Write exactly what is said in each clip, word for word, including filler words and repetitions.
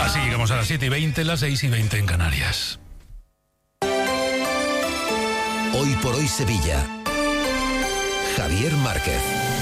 Así llegamos a las siete y veinte, las seis y veinte en Canarias. Hoy por hoy Sevilla. Javier Márquez.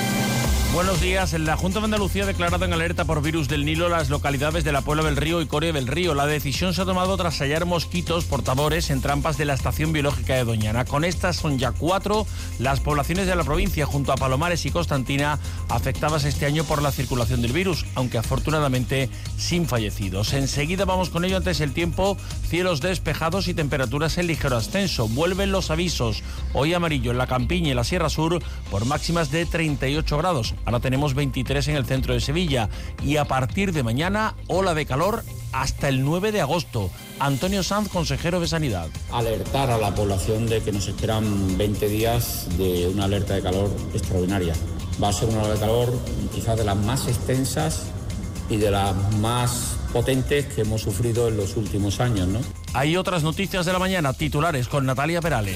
Buenos días. La Junta de Andalucía ha declarado en alerta por virus del Nilo las localidades de La Puebla del Río y Coria del Río. La decisión se ha tomado tras hallar mosquitos portadores en trampas de la estación biológica de Doñana. Con estas son ya cuatro las poblaciones de la provincia, junto a Palomares y Constantina, afectadas este año por la circulación del virus, aunque afortunadamente sin fallecidos. Enseguida vamos con ello. Antes el tiempo, cielos despejados y temperaturas en ligero ascenso. Vuelven los avisos. Hoy amarillo en la Campiña y la Sierra Sur por máximas de treinta y ocho grados. Ahora tenemos veintitrés en el centro de Sevilla y a partir de mañana, ola de calor hasta el nueve de agosto. Antonio Sanz, consejero de Sanidad. Alertar a la población de que nos esperan veinte días de una alerta de calor extraordinaria. Va a ser una ola de calor quizás de las más extensas y de las más potentes que hemos sufrido en los últimos años, ¿no? Hay otras noticias de la mañana, titulares con Natalia Perales.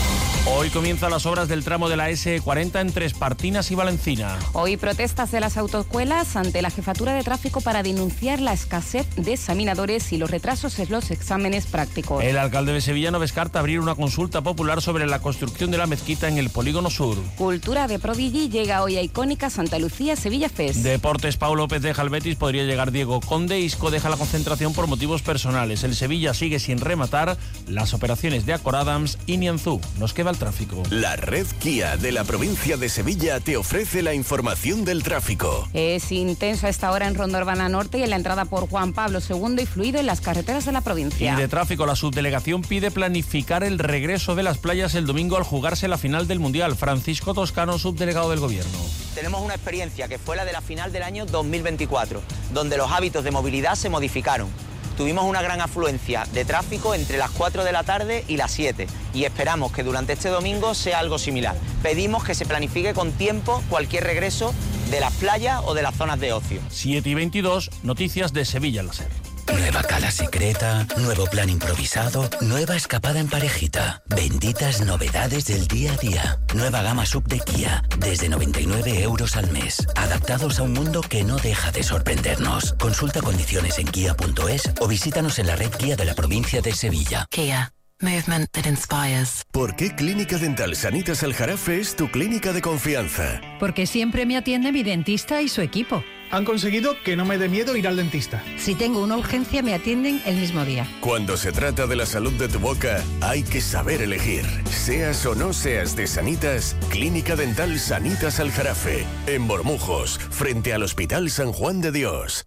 Hoy comienzan las obras del tramo de la ese cuarenta entre Espartinas y Valencina. Hoy protestas de las autoescuelas ante la Jefatura de Tráfico para denunciar la escasez de examinadores y los retrasos en los exámenes prácticos. El alcalde de Sevilla no descarta abrir una consulta popular sobre la construcción de la mezquita en el Polígono Sur. Cultura de Prodigy llega hoy a icónica Santa Lucía Sevilla Fest. Deportes, Pau López deja el Betis, podría llegar Diego Conde, Isco deja la concentración por motivos personales. El Sevilla sigue sin rematar las operaciones de Acor Adams y Nianzú. Nos queda el tráfico. La red Kia de la provincia de Sevilla te ofrece la información del tráfico. Es intenso a esta hora en Ronda Urbana Norte y en la entrada por Juan Pablo segundo y fluido en las carreteras de la provincia. Y de tráfico, la subdelegación pide planificar el regreso de las playas el domingo al jugarse la final del Mundial. Francisco Toscano, subdelegado del Gobierno. Tenemos una experiencia que fue la de la final del año dos mil veinticuatro, donde los hábitos de movilidad se modificaron. Tuvimos una gran afluencia de tráfico entre las cuatro de la tarde y las siete y esperamos que durante este domingo sea algo similar. Pedimos que se planifique con tiempo cualquier regreso de las playas o de las zonas de ocio. siete y veintidós, noticias de Sevilla Láser. Nueva cala secreta, nuevo plan improvisado, nueva escapada en parejita. Benditas novedades del día a día. Nueva gama sub de Kia, desde noventa y nueve euros al mes. Adaptados a un mundo que no deja de sorprendernos. Consulta condiciones en kia punto es o visítanos en la red Kia de la provincia de Sevilla. Kia. Movement that inspires. ¿Por qué Clínica Dental Sanitas Aljarafe es tu clínica de confianza? Porque siempre me atiende mi dentista y su equipo. Han conseguido que no me dé miedo ir al dentista. Si tengo una urgencia, me atienden el mismo día. Cuando se trata de la salud de tu boca, hay que saber elegir. Seas o no seas de Sanitas, Clínica Dental Sanitas Aljarafe, en Bormujos, frente al Hospital San Juan de Dios.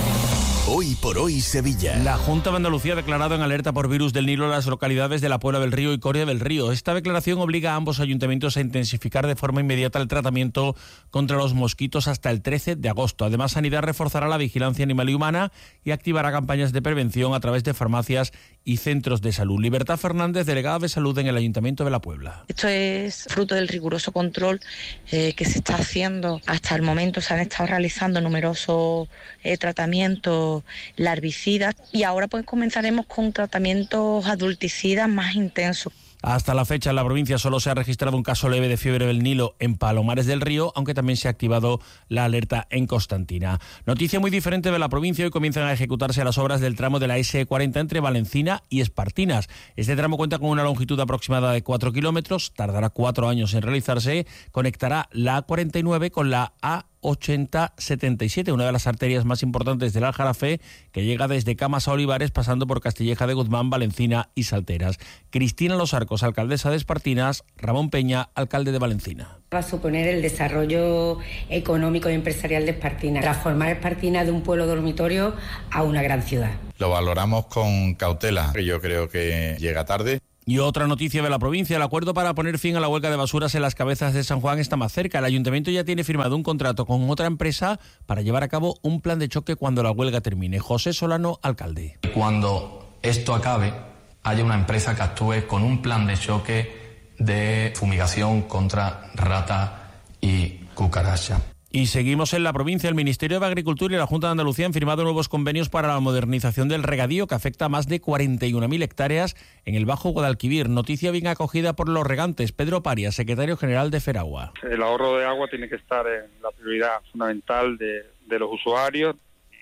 Hoy por hoy Sevilla. La Junta de Andalucía ha declarado en alerta por virus del Nilo las localidades de La Puebla del Río y Coria del Río. Esta declaración obliga a ambos ayuntamientos a intensificar de forma inmediata el tratamiento contra los mosquitos hasta el trece de agosto. Además, Sanidad reforzará la vigilancia animal y humana y activará campañas de prevención a través de farmacias y centros de salud. Libertad Fernández, delegada de Salud en el Ayuntamiento de La Puebla. Esto es fruto del riguroso control eh, que se está haciendo. Hasta el momento se han estado realizando numerosos eh, tratamientos larvicidas y ahora pues comenzaremos con tratamientos adulticidas más intensos. Hasta la fecha en la provincia solo se ha registrado un caso leve de fiebre del Nilo en Palomares del Río, aunque también se ha activado la alerta en Constantina. Noticia muy diferente de la provincia: hoy comienzan a ejecutarse las obras del tramo de la ese cuarenta entre Valencina y Espartinas. Este tramo cuenta con una longitud aproximada de cuatro kilómetros, tardará cuatro años en realizarse, conectará la A cuarenta y nueve con la A ochenta setenta y siete, una de las arterias más importantes del Aljarafe, que llega desde Camas a Olivares, pasando por Castilleja de Guzmán, Valencina y Salteras. Cristina Los Arcos, alcaldesa de Espartinas; Ramón Peña, alcalde de Valencina. Va a suponer el desarrollo económico y empresarial de Espartinas, transformar Espartinas de un pueblo dormitorio a una gran ciudad. Lo valoramos con cautela, yo creo que llega tarde. Y otra noticia de la provincia: el acuerdo para poner fin a la huelga de basuras en las Cabezas de San Juan está más cerca. El ayuntamiento ya tiene firmado un contrato con otra empresa para llevar a cabo un plan de choque cuando la huelga termine. José Solano, alcalde. Cuando esto acabe, haya una empresa que actúe con un plan de choque de fumigación contra rata y cucaracha. Y seguimos en la provincia. El Ministerio de Agricultura y la Junta de Andalucía han firmado nuevos convenios para la modernización del regadío, que afecta a más de cuarenta y una mil hectáreas en el Bajo Guadalquivir. Noticia bien acogida por los regantes. Pedro Parias, secretario general de Feragua. El ahorro de agua tiene que estar en la prioridad fundamental de, de los usuarios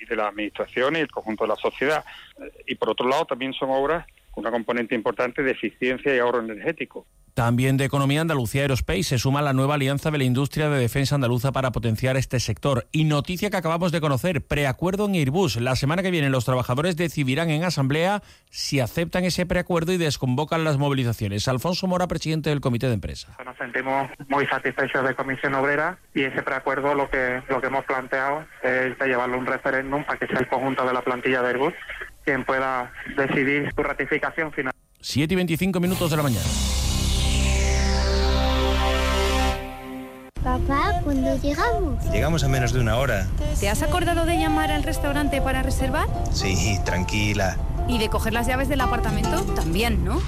y de la administración y el conjunto de la sociedad. Y por otro lado también son obras con una componente importante de eficiencia y ahorro energético. También de economía, Andalucía Aerospace se suma a la nueva alianza de la industria de defensa andaluza para potenciar este sector. Y noticia que acabamos de conocer, preacuerdo en Airbus. La semana que viene los trabajadores decidirán en asamblea si aceptan ese preacuerdo y desconvocan las movilizaciones. Alfonso Mora, presidente del comité de empresa. Nos sentimos muy satisfechos de Comisión Obrera y ese preacuerdo lo que, lo que hemos planteado es de llevarlo a un referéndum para que sea el conjunto de la plantilla de Airbus quien pueda decidir su ratificación final. siete y veinticinco minutos de la mañana. Papá, ¿cuándo llegamos? Llegamos a menos de una hora. ¿Te has acordado de llamar al restaurante para reservar? Sí, tranquila. ¿Y de coger las llaves del apartamento? También, ¿no?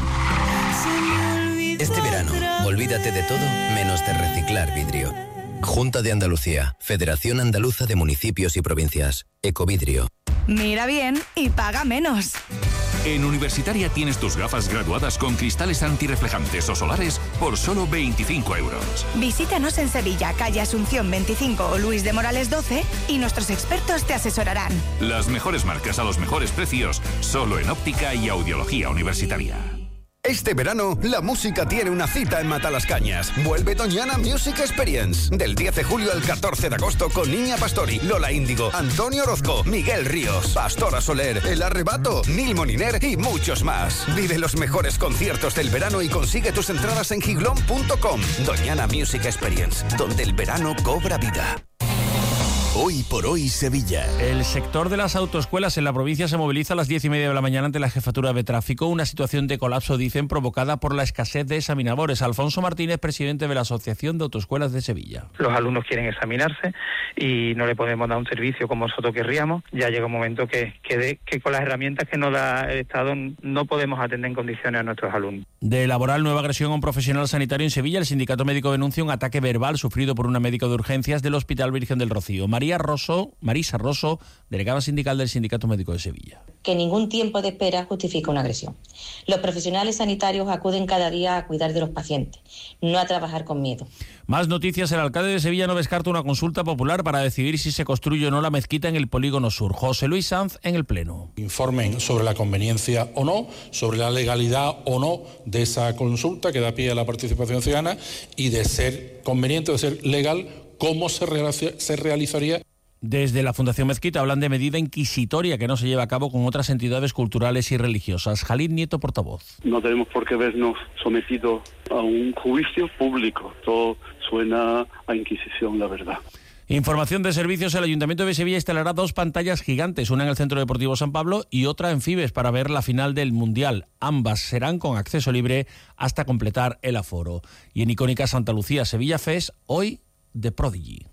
Este verano, olvídate de todo menos de reciclar vidrio. Junta de Andalucía, Federación Andaluza de Municipios y Provincias, Ecovidrio. Mira bien y paga menos. En Universitaria tienes tus gafas graduadas con cristales antirreflejantes o solares por solo veinticinco euros. Visítanos en Sevilla, calle Asunción veinticinco o Luis de Morales doce y nuestros expertos te asesorarán. Las mejores marcas a los mejores precios, solo en óptica y audiología universitaria. Este verano, la música tiene una cita en Matalascañas. Vuelve Doñana Music Experience. Del diez de julio al catorce de agosto con Niña Pastori, Lola Índigo, Antonio Orozco, Miguel Ríos, Pastora Soler, El Arrebato, Nil Moniner y muchos más. Vive los mejores conciertos del verano y consigue tus entradas en giglón punto com. Doñana Music Experience, donde el verano cobra vida. Hoy por hoy Sevilla. El sector de las autoescuelas en la provincia se moviliza a las diez y media de la mañana ante la Jefatura de Tráfico. Una situación de colapso, dicen, provocada por la escasez de examinadores. Alfonso Martínez, presidente de la Asociación de Autoescuelas de Sevilla. Los alumnos quieren examinarse y no le podemos dar un servicio como nosotros querríamos. Ya llega un momento que, que, de, que con las herramientas que nos da el Estado no podemos atender en condiciones a nuestros alumnos. De laboral, nueva agresión a un profesional sanitario en Sevilla. El sindicato médico denuncia un ataque verbal sufrido por una médico de urgencias del Hospital Virgen del Rocío. María Rosso, Marisa Rosso, delegada sindical del Sindicato Médico de Sevilla. Que ningún tiempo de espera justifica una agresión. Los profesionales sanitarios acuden cada día a cuidar de los pacientes, no a trabajar con miedo. Más noticias. El alcalde de Sevilla no descarta una consulta popular para decidir si se construye o no la mezquita en el Polígono Sur. José Luis Sanz en el Pleno. Informen sobre la conveniencia o no, sobre la legalidad o no de esa consulta que da pie a la participación ciudadana y de ser conveniente, de ser legal, cómo se, realiza, se realizaría. Desde la Fundación Mezquita hablan de medida inquisitoria que no se lleva a cabo con otras entidades culturales y religiosas. Jalid Nieto, portavoz. No tenemos por qué vernos sometidos a un juicio público. Todo suena a Inquisición, la verdad. Información de servicios. El Ayuntamiento de Sevilla instalará dos pantallas gigantes, una en el Centro Deportivo San Pablo y otra en Fibes para ver la final del Mundial. Ambas serán con acceso libre hasta completar el aforo. Y en icónica Santa Lucía Sevilla Fest, hoy The Prodigy.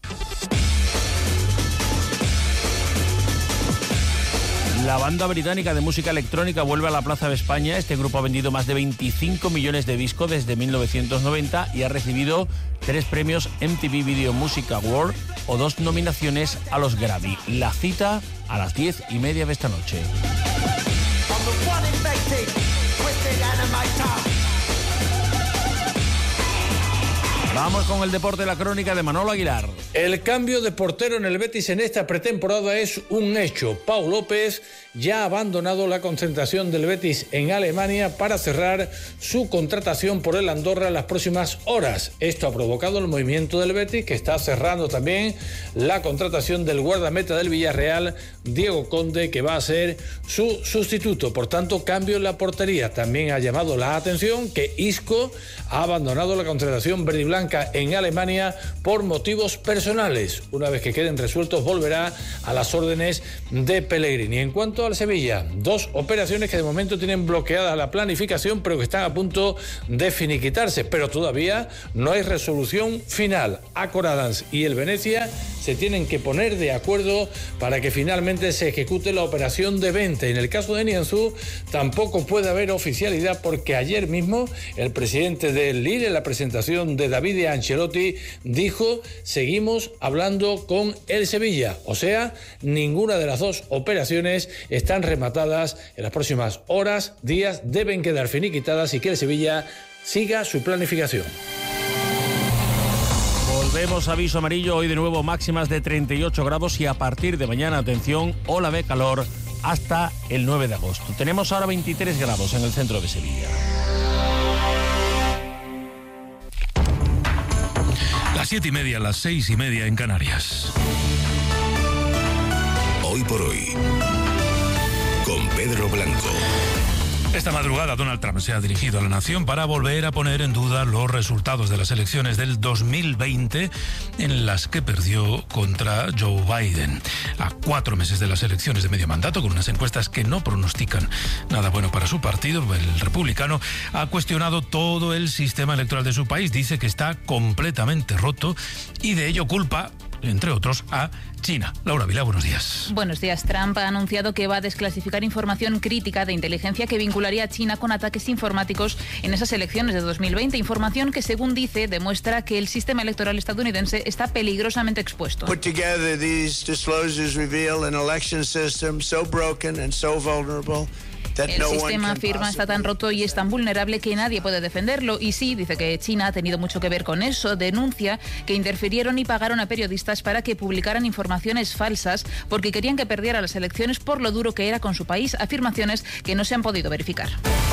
La banda británica de música electrónica vuelve a la Plaza de España. Este grupo ha vendido más de veinticinco millones de discos desde mil novecientos noventa y ha recibido tres premios M T V Video Music Award o dos nominaciones a los Grammy. La cita a las diez y media de esta noche. Vamos con el deporte, la crónica de Manolo Aguilar. El cambio de portero en el Betis en esta pretemporada es un hecho. Pau López ya ha abandonado la concentración del Betis en Alemania para cerrar su contratación por el Andorra en las próximas horas. Esto ha provocado el movimiento del Betis, que está cerrando también la contratación del guardameta del Villarreal, Diego Conde, que va a ser su sustituto. Por tanto, cambio en la portería. También ha llamado la atención que Isco ha abandonado la contratación verde y blanca en Alemania por motivos personales. Una vez que queden resueltos, volverá a las órdenes de Pellegrini. En cuanto al Sevilla, dos operaciones que de momento tienen bloqueada la planificación, pero que están a punto de finiquitarse, pero todavía no hay resolución final. Akor Adams y el Venecia se tienen que poner de acuerdo para que finalmente se ejecute la operación de venta. En el caso de Nianzú tampoco puede haber oficialidad, porque ayer mismo el presidente del Lille, en la presentación de David de Ancelotti, dijo: seguimos hablando con el Sevilla. O sea, ninguna de las dos operaciones están rematadas. En las próximas horas, días, deben quedar finiquitadas y que el Sevilla siga su planificación. Volvemos a aviso amarillo, hoy de nuevo máximas de treinta y ocho grados y a partir de mañana, atención, ola de calor hasta el nueve de agosto. Tenemos ahora veintitrés grados en el centro de Sevilla. Las siete y media, las seis y media en Canarias. Hoy por hoy, con Pedro Blanco. Esta madrugada Donald Trump se ha dirigido a la nación para volver a poner en duda los resultados de las elecciones del dos mil veinte en las que perdió contra Joe Biden. A cuatro meses de las elecciones de medio mandato, con unas encuestas que no pronostican nada bueno para su partido, el republicano ha cuestionado todo el sistema electoral de su país. Dice que está completamente roto y de ello culpa, entre otros, a China. Laura Vilá, buenos días. Buenos días. Trump ha anunciado que va a desclasificar información crítica de inteligencia que vincularía a China con ataques informáticos en esas elecciones de dos mil veinte. Información que, según dice, demuestra que el sistema electoral estadounidense está peligrosamente expuesto. Put together these disclosures reveal an election system so broken and so vulnerable. El sistema, afirma, está tan roto y es tan vulnerable que nadie puede defenderlo. Y sí, dice que China ha tenido mucho que ver con eso. Denuncia que interfirieron y pagaron a periodistas para que publicaran informaciones falsas porque querían que perdiera las elecciones por lo duro que era con su país. Afirmaciones que no se han podido verificar.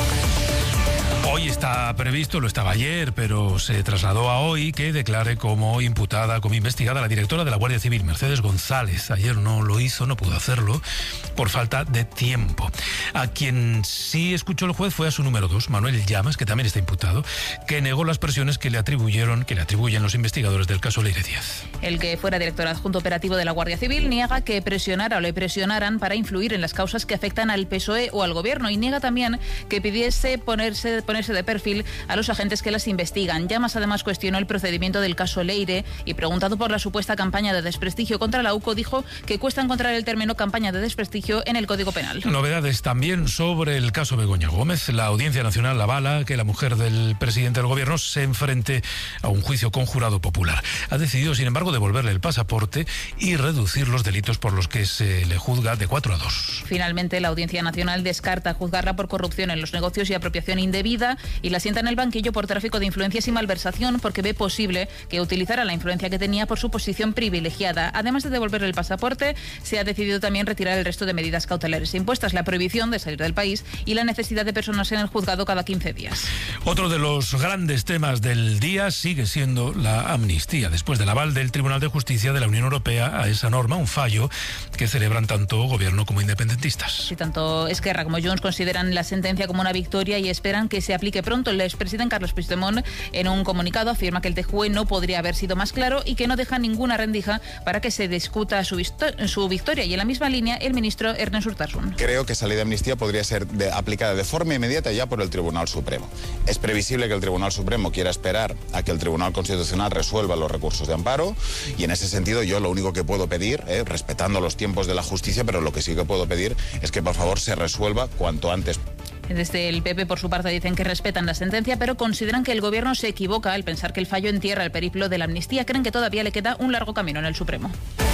Hoy está previsto, lo estaba ayer, pero se trasladó a hoy que declare como imputada, como investigada la directora de la Guardia Civil, Mercedes González. Ayer no lo hizo, no pudo hacerlo por falta de tiempo. A quien sí escuchó el juez fue a su número dos, Manuel Llamas, que también está imputado, que negó las presiones que le atribuyeron, que le atribuyen los investigadores del caso Leire Díaz. El que fuera director adjunto operativo de la Guardia Civil niega que presionara o le presionaran para influir en las causas que afectan al P S O E o al gobierno y niega también que pidiese ponerse, ponerse de perfil a los agentes que las investigan. Llamas además cuestionó el procedimiento del caso Leire y, preguntado por la supuesta campaña de desprestigio contra la U C O, dijo que cuesta encontrar el término campaña de desprestigio en el Código Penal. Novedades también sobre el caso Begoña Gómez. La Audiencia Nacional avala que la mujer del presidente del gobierno se enfrente a un juicio con jurado popular. Ha decidido, sin embargo, devolverle el pasaporte y reducir los delitos por los que se le juzga de cuatro a dos. Finalmente, la Audiencia Nacional descarta juzgarla por corrupción en los negocios y apropiación indebida y la sienta en el banquillo por tráfico de influencias y malversación porque ve posible que utilizara la influencia que tenía por su posición privilegiada. Además de devolverle el pasaporte, se ha decidido también retirar el resto de medidas cautelares impuestas, la prohibición de salir del país y la necesidad de personarse en el juzgado cada quince días. Otro de los grandes temas del día sigue siendo la amnistía, después del aval del Tribunal de Justicia de la Unión Europea a esa norma, un fallo que celebran tanto gobierno como independentistas. Y tanto Esquerra como Junts consideran la sentencia como una victoria y esperan que se aplique pronto. El expresidente Carles Puigdemont, en un comunicado, afirma que el T J U E no podría haber sido más claro y que no deja ninguna rendija para que se discuta su, su victoria. Y en la misma línea, el ministro Ernest Urtasun. Creo que esa ley de amnistía podría ser de, aplicada de forma inmediata ya por el Tribunal Supremo. Es previsible que el Tribunal Supremo quiera esperar a que el Tribunal Constitucional resuelva los recursos de amparo y en ese sentido yo lo único que puedo pedir, eh, respetando los tiempos de la justicia, pero lo que sí que puedo pedir es que por favor se resuelva cuanto antes. Desde el P P, por su parte, dicen que respetan la sentencia, pero consideran que el gobierno se equivoca al pensar que el fallo entierra el periplo de la amnistía. Creen que todavía le queda un largo camino en el Supremo.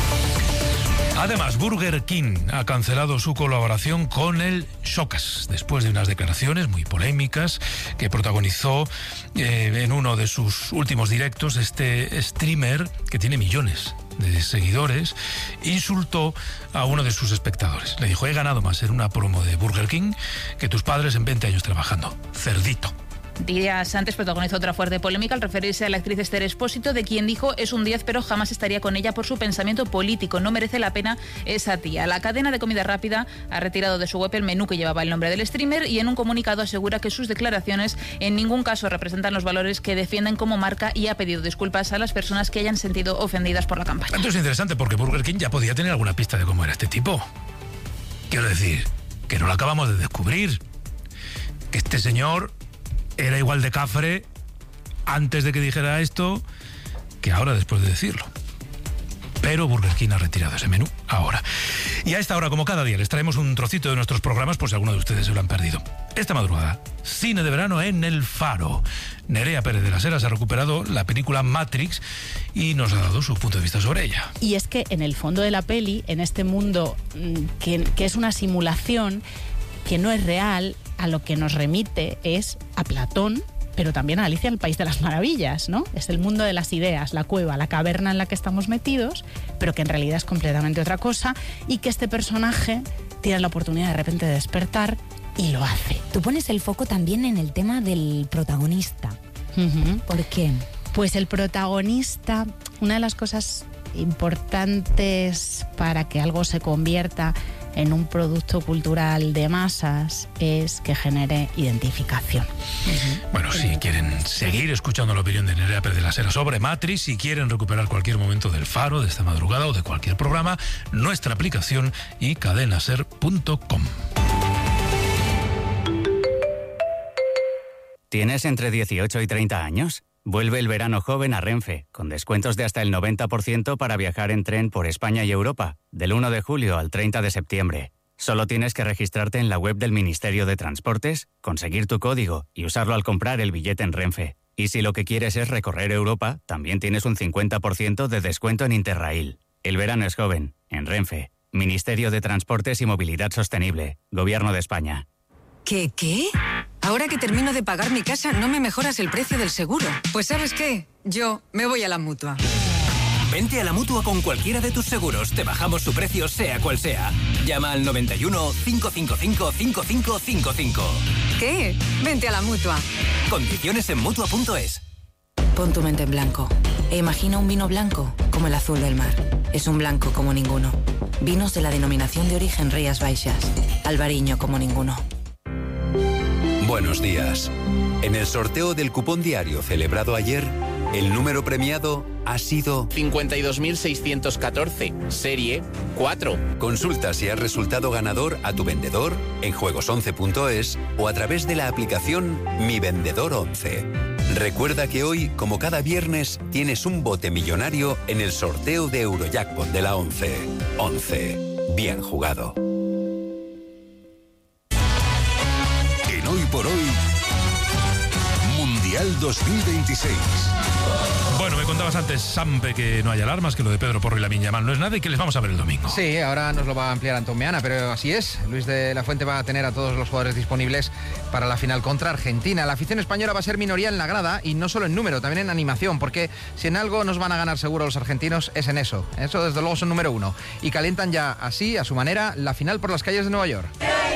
Además, Burger King ha cancelado su colaboración con el Showcase después de unas declaraciones muy polémicas que protagonizó eh, en uno de sus últimos directos. Este streamer, que tiene millones de seguidores, insultó a uno de sus espectadores. Le dijo: he ganado más en una promo de Burger King que tus padres en veinte años trabajando. Cerdito. Días antes protagonizó otra fuerte polémica al referirse a la actriz Esther Expósito, de quien dijo es un diez pero jamás estaría con ella por su pensamiento político. No merece la pena esa tía. La cadena de comida rápida ha retirado de su web el menú que llevaba el nombre del streamer y en un comunicado asegura que sus declaraciones en ningún caso representan los valores que defienden como marca y ha pedido disculpas a las personas que hayan sentido ofendidas por la campaña. Esto es interesante porque Burger King ya podía tener alguna pista de cómo era este tipo. Quiero decir, que no lo acabamos de descubrir. Que este señor era igual de cafre antes de que dijera esto que ahora después de decirlo. Pero Burger King ha retirado ese menú ahora. Y a esta hora, como cada día, les traemos un trocito de nuestros programas por si alguno de ustedes se lo han perdido. Esta madrugada, cine de verano en El Faro. Nerea Pérez de las Heras ha recuperado la película Matrix y nos ha dado su punto de vista sobre ella. Y es que en el fondo de la peli, en este mundo que, que es una simulación, que no es real, a lo que nos remite es a Platón pero también a Alicia en el País de las Maravillas, ¿no? Es el mundo de las ideas, la cueva, la caverna en la que estamos metidos, pero que en realidad es completamente otra cosa, y que este personaje tiene la oportunidad de repente de despertar y lo hace. Tú pones el foco también en el tema del protagonista. Uh-huh. ¿Por qué? Pues el protagonista, una de las cosas importantes para que algo se convierta en un producto cultural de masas es que genere identificación. Uh-huh. Bueno, si quieren seguir escuchando la opinión de Nerea Pérez de la Sera sobre Matrix, si quieren recuperar cualquier momento del Faro, de esta madrugada o de cualquier programa, nuestra aplicación y cadenaser punto com. ¿Tienes entre dieciocho y treinta años? Vuelve el verano joven a Renfe, con descuentos de hasta el noventa por ciento para viajar en tren por España y Europa, del uno de julio al treinta de septiembre. Solo tienes que registrarte en la web del Ministerio de Transportes, conseguir tu código y usarlo al comprar el billete en Renfe. Y si lo que quieres es recorrer Europa, también tienes un cincuenta por ciento de descuento en Interrail. El verano es joven, en Renfe. Ministerio de Transportes y Movilidad Sostenible, Gobierno de España. ¿Qué, qué? Ahora que termino de pagar mi casa, ¿no me mejoras el precio del seguro? Pues ¿sabes qué? Yo me voy a la Mutua. Vente a la Mutua con cualquiera de tus seguros. Te bajamos su precio, sea cual sea. Llama al noventa y uno, cinco cinco cinco, cinco cinco cinco cinco. ¿Qué? Vente a la Mutua. Condiciones en Mutua punto es. Pon tu mente en blanco e imagina un vino blanco como el azul del mar. Es un blanco como ninguno. Vinos de la denominación de origen Rías Baixas. Albariño como ninguno. Buenos días. En el sorteo del cupón diario celebrado ayer, el número premiado ha sido cincuenta y dos mil seiscientos catorce, serie cuatro. Consulta si has resultado ganador a tu vendedor en juegos once punto es o a través de la aplicación Mi Vendedor once. Recuerda que hoy, como cada viernes, tienes un bote millonario en el sorteo de Eurojackpot de la once. once. Bien jugado. Hoy por hoy, Mundial dos mil veintiséis. Bueno, me contabas antes, Sampe, que no hay alarmas, que lo de Pedro Porro y Lamine Yamal no es nada y que les vamos a ver el domingo. Sí, ahora nos lo va a ampliar Antón Meana, pero así es. Luis de la Fuente va a tener a todos los jugadores disponibles para la final contra Argentina. La afición española va a ser minoría en la grada y no solo en número, también en animación, porque si en algo nos van a ganar seguro los argentinos es en eso. Eso desde luego son número uno. Y calientan ya así, a su manera, la final por las calles de Nueva York.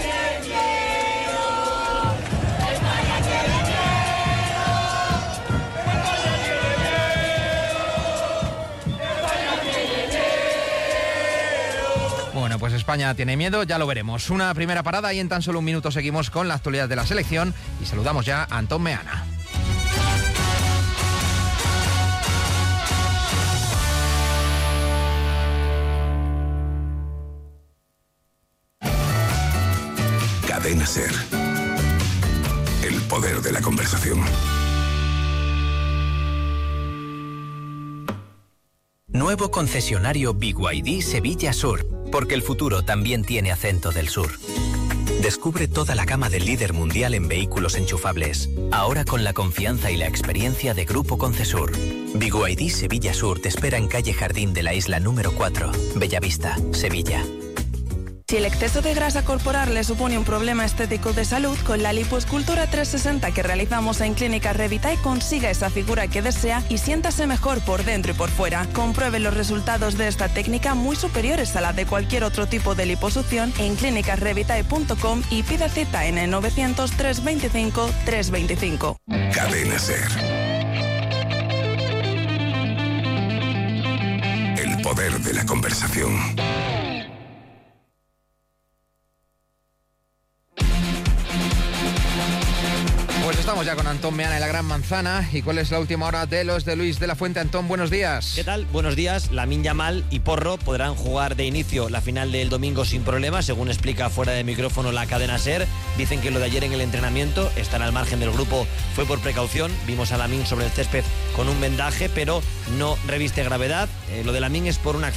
Bueno, pues España tiene miedo, ya lo veremos. Una primera parada y en tan solo un minuto seguimos con la actualidad de la selección y saludamos ya a Antón Meana. Cadena Ser. El poder de la conversación. Nuevo concesionario B Y D Sevilla Sur, porque el futuro también tiene acento del sur. Descubre toda la gama del líder mundial en vehículos enchufables, ahora con la confianza y la experiencia de Grupo Concesur. B Y D Sevilla Sur te espera en calle Jardín de la Isla número cuatro, Bellavista, Sevilla. Si el exceso de grasa corporal le supone un problema estético de salud, con la lipoescultura trescientos sesenta que realizamos en Clínica Revitae consiga esa figura que desea y siéntase mejor por dentro y por fuera. Compruebe los resultados de esta técnica muy superiores a la de cualquier otro tipo de liposucción en clínicas revitae punto com y pida cita en el novecientos, trescientos veinticinco, trescientos veinticinco. Cadena Ser. El poder de la conversación. Pues estamos ya con Antón Meana en la Gran Manzana. ¿Y cuál es la última hora de los de Luis de la Fuente? Antón, buenos días. ¿Qué tal? Buenos días. Lamine Yamal y Porro podrán jugar de inicio la final del domingo sin problema, según explica fuera de micrófono la cadena SER. Dicen que lo de ayer en el entrenamiento, están al margen del grupo, fue por precaución. Vimos a Lamine sobre el césped con un vendaje, pero no reviste gravedad. Eh, lo de Lamine es por una acción